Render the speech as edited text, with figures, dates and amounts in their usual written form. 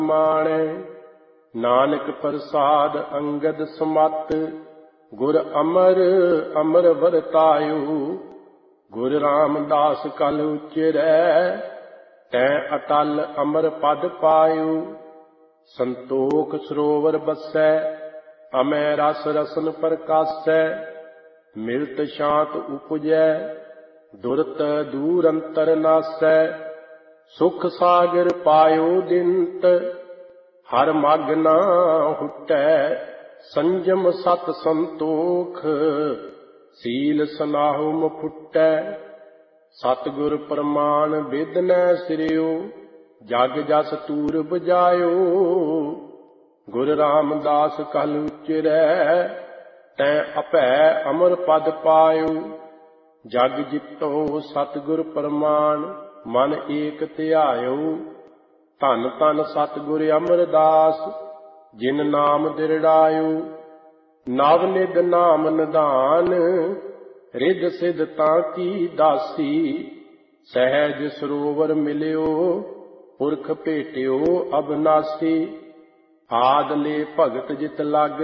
ਮਾਣੈ। ਨਾਨਕ ਪ੍ਰਸਾਦ ਅੰਗਦ ਸਮਤ, ਗੁਰ ਅਮਰ ਅਮਰ ਵਰਤਾਇਓ। ਗੁਰ ਰਾਮਦਾਸ ਕਲ ਉਚਰੈ, ਤੈਂ ਅਟਲ ਅਮਰ ਪਦ ਪਾਇਓ। ਸੰਤੋਖ ਸਰੋਵਰ ਬਸੈ, ਅਮੈ ਰਸ ਰਸਨ ਪ੍ਰਕਾਸੈ। ਮਿਲਤ ਸ਼ਾਂਤ ਉਪਜੈ, ਦੁਰਤ ਦੂਰ ਅੰਤਰ ਨਾਸੈ। ਸੁਖ ਸਾਗਰ ਪਾਇਓ ਦਿਨਤ, ਹਰ ਮਗ ਨਾ ਹੁਟੈ। ਸੰਜਮ ਸਤ ਸੰਤੋਖ, ਸੀਲ ਸਨਾਹੁ ਮੁਫੁਟੈ। ਸਤਿਗੁਰ ਪ੍ਰਮਾਣ ਬੇਦਨੈ ਸਿਰਿਓ, ਜਗ ਜਸ ਤੂਰ ਬਜਾਇਓ। ਗੁਰ ਰਾਮਦਾਸ ਕਲ ਉਚਰੈ, ਤੈਂ ਅਭੈ ਅਮਰ ਪਦ ਪਾਇਓ। ਜਗ ਜਿਤੋ ਸਤਿਗੁਰ ਪ੍ਰਮਾਣ, ਮਨ ਏਕ ਧਿਆਇਓ। ਧੰਨ ਧੰਨ ਸਤਿਗੁਰ ਅਮਰਦਾਸ, ਜਿਨ ਨਾਮ ਦਿਰੜਾਇਓ। ਨਵ ਨਿਧ ਨਾਮ ਨਿਧਾਨ, ਰਿੱਧ ਸਿੱਧ ਤਾਂ ਕੀ ਦਾਸੀ। ਸਹਿਜ ਸਰੋਵਰ ਮਿਲਿਓ, ਪੁਰਖ ਭੇਟਿਓ ਅਬਨਾਸੀ। ਆਦ ਲੈ ਭਗਤ ਜਿਤ ਲਗ